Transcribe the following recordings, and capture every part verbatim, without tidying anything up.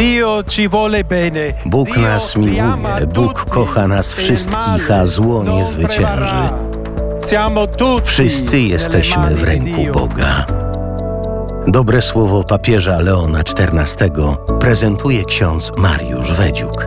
Bóg nas miłuje, Bóg kocha nas wszystkich, a zło nie zwycięży. Wszyscy jesteśmy w ręku Boga. Dobre słowo papieża Leona czternastego prezentuje ksiądz Mariusz Wedziuk.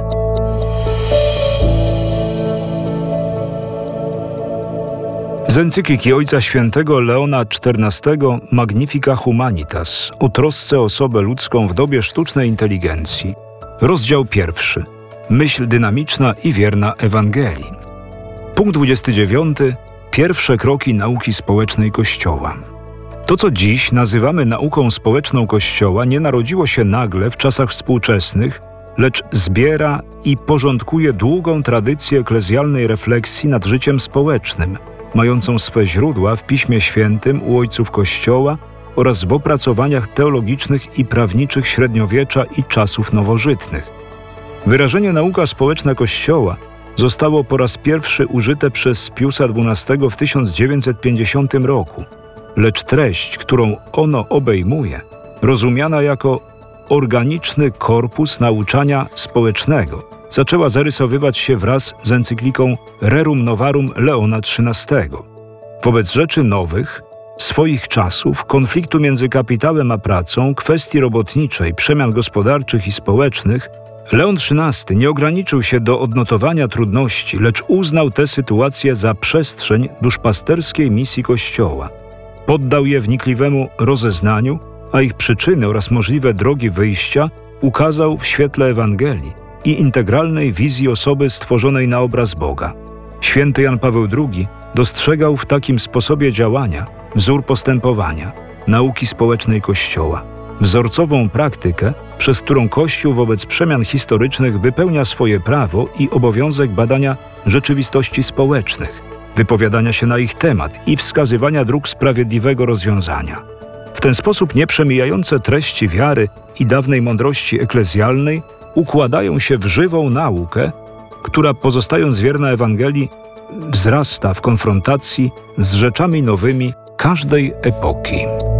Z encykliki Ojca Świętego Leona czternastego Magnifica Humanitas o trosce o osobę ludzką w dobie sztucznej inteligencji. Rozdział pierwszy. Myśl dynamiczna i wierna Ewangelii. Punkt dwudziesty dziewiąty. Pierwsze kroki nauki społecznej Kościoła. To, co dziś nazywamy nauką społeczną Kościoła, nie narodziło się nagle w czasach współczesnych, lecz zbiera i porządkuje długą tradycję eklezjalnej refleksji nad życiem społecznym, mającą swe źródła w Piśmie Świętym u ojców Kościoła oraz w opracowaniach teologicznych i prawniczych średniowiecza i czasów nowożytnych. Wyrażenie nauka społeczna Kościoła zostało po raz pierwszy użyte przez Piusa dwunastego w tysiąc dziewięćset pięćdziesiątym roku, lecz treść, którą ono obejmuje, rozumiana jako organiczny korpus nauczania społecznego, zaczęła zarysowywać się wraz z encykliką Rerum Novarum Leona trzynastego. Wobec rzeczy nowych, swoich czasów, konfliktu między kapitałem a pracą, kwestii robotniczej, przemian gospodarczych i społecznych, Leon trzynasty nie ograniczył się do odnotowania trudności, lecz uznał tę sytuację za przestrzeń duszpasterskiej misji Kościoła. Poddał je wnikliwemu rozeznaniu, a ich przyczyny oraz możliwe drogi wyjścia ukazał w świetle Ewangelii i integralnej wizji osoby stworzonej na obraz Boga. Święty Jan Paweł drugi dostrzegał w takim sposobie działania wzór postępowania, nauki społecznej Kościoła, wzorcową praktykę, przez którą Kościół wobec przemian historycznych wypełnia swoje prawo i obowiązek badania rzeczywistości społecznych, wypowiadania się na ich temat i wskazywania dróg sprawiedliwego rozwiązania. W ten sposób nieprzemijające treści wiary i dawnej mądrości eklezjalnej układają się w żywą naukę, która, pozostając wierna Ewangelii, wzrasta w konfrontacji z rzeczami nowymi każdej epoki.